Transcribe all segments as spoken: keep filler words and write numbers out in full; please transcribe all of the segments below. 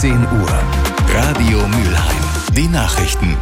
zehn Uhr. Radio Mülheim. Die Nachrichten.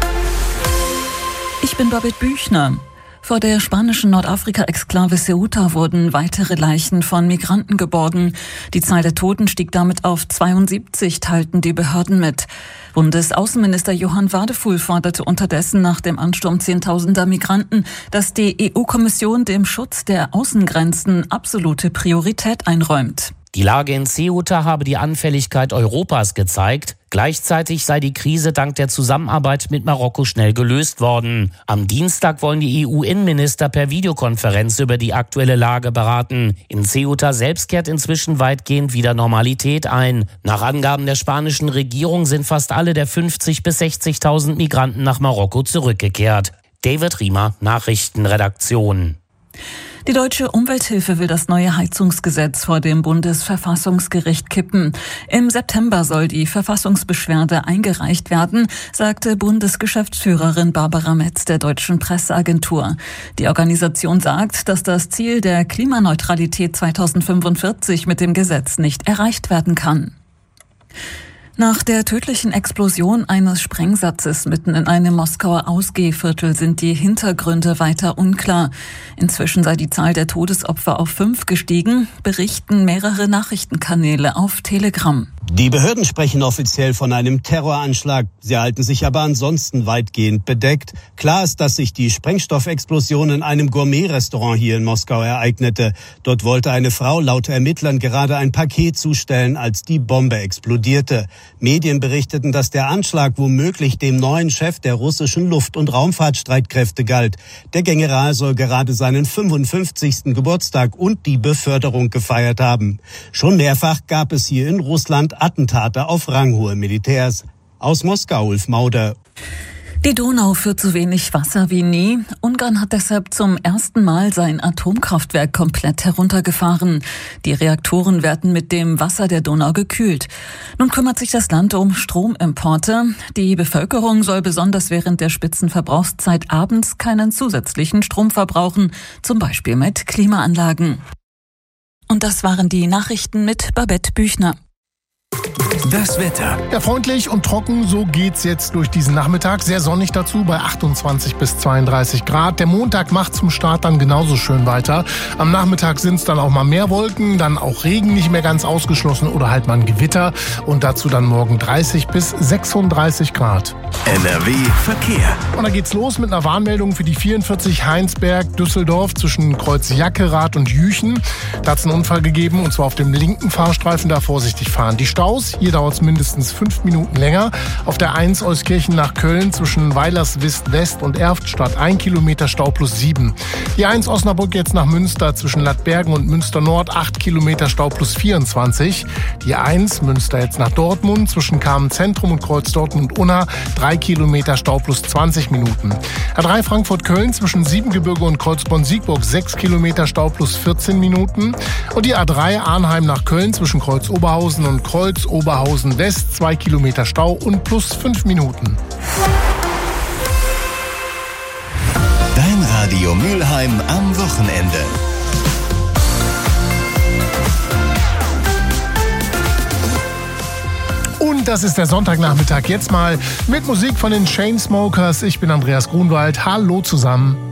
Ich bin Babette Büchner. Vor der spanischen Nordafrika-Exklave Ceuta wurden weitere Leichen von Migranten geborgen. Die Zahl der Toten stieg damit auf zweiundsiebzig, teilten die Behörden mit. Bundesaußenminister Johann Wadefuhl forderte unterdessen nach dem Ansturm zehntausender Migranten, dass die E U-Kommission dem Schutz der Außengrenzen absolute Priorität einräumt. Die Lage in Ceuta habe die Anfälligkeit Europas gezeigt. Gleichzeitig sei die Krise dank der Zusammenarbeit mit Marokko schnell gelöst worden. Am Dienstag wollen die E U-Innenminister per Videokonferenz über die aktuelle Lage beraten. In Ceuta selbst kehrt inzwischen weitgehend wieder Normalität ein. Nach Angaben der spanischen Regierung sind fast alle der fünfzigtausend bis sechzigtausend Migranten nach Marokko zurückgekehrt. David Riemer, Nachrichtenredaktion. Die Deutsche Umwelthilfe will das neue Heizungsgesetz vor dem Bundesverfassungsgericht kippen. Im September soll die Verfassungsbeschwerde eingereicht werden, sagte Bundesgeschäftsführerin Barbara Metz der Deutschen Presseagentur. Die Organisation sagt, dass das Ziel der Klimaneutralität zweitausendfünfundvierzig mit dem Gesetz nicht erreicht werden kann. Nach der tödlichen Explosion eines Sprengsatzes mitten in einem Moskauer Ausgehviertel sind die Hintergründe weiter unklar. Inzwischen sei die Zahl der Todesopfer auf fünf gestiegen, berichten mehrere Nachrichtenkanäle auf Telegram. Die Behörden sprechen offiziell von einem Terroranschlag. Sie halten sich aber ansonsten weitgehend bedeckt. Klar ist, dass sich die Sprengstoffexplosion in einem Gourmet-Restaurant hier in Moskau ereignete. Dort wollte eine Frau laut Ermittlern gerade ein Paket zustellen, als die Bombe explodierte. Medien berichteten, dass der Anschlag womöglich dem neuen Chef der russischen Luft- und Raumfahrtstreitkräfte galt. Der General soll gerade seinen fünfundfünfzigsten Geburtstag und die Beförderung gefeiert haben. Schon mehrfach gab es hier in Russland Attentate auf ranghohe Militärs. Aus Moskau, Ulf Mauder. Die Donau führt so wenig Wasser wie nie. Ungarn hat deshalb zum ersten Mal sein Atomkraftwerk komplett heruntergefahren. Die Reaktoren werden mit dem Wasser der Donau gekühlt. Nun kümmert sich das Land um Stromimporte. Die Bevölkerung soll besonders während der Spitzenverbrauchszeit abends keinen zusätzlichen Strom verbrauchen, zum Beispiel mit Klimaanlagen. Und das waren die Nachrichten mit Babette Büchner. Das Wetter. Ja, freundlich und trocken, so geht's jetzt durch diesen Nachmittag. Sehr sonnig dazu bei achtundzwanzig bis zweiunddreißig Grad. Der Montag macht zum Start dann genauso schön weiter. Am Nachmittag sind's dann auch mal mehr Wolken, dann auch Regen nicht mehr ganz ausgeschlossen oder halt mal ein Gewitter. Und dazu dann morgen dreißig bis sechsunddreißig Grad. N R W Verkehr. Und da geht's los mit einer Warnmeldung für die vierundvierzig Heinsberg-Düsseldorf zwischen Kreuz Jackerath und Jüchen. Da hat's einen Unfall gegeben und zwar auf dem linken Fahrstreifen, da vorsichtig fahren. Die Staus, hier dauert es mindestens fünf Minuten länger. Auf der eins Euskirchen nach Köln zwischen Weilerswist West und Erftstadt ein Kilometer Stau plus sieben. Die eins Osnabrück jetzt nach Münster zwischen Lattbergen und Münster Nord acht Kilometer Stau plus vierundzwanzig. Die eins Münster jetzt nach Dortmund zwischen Kamen Zentrum und Kreuz Dortmund-Unna drei Kilometer Stau plus zwanzig Minuten. A drei Frankfurt-Köln zwischen Siebengebirge und Kreuzborn-Siegburg sechs Kilometer Stau plus vierzehn Minuten. Und die A drei Arnheim nach Köln zwischen Kreuz Oberhausen und Kreuz Oberhausen West zwei Kilometer Stau und plus fünf Minuten. Dein Radio Mülheim am Wochenende. Und das ist der Sonntagnachmittag jetzt mal mit Musik von den Chainsmokers. Ich bin Andreas Grunwald. Hallo zusammen.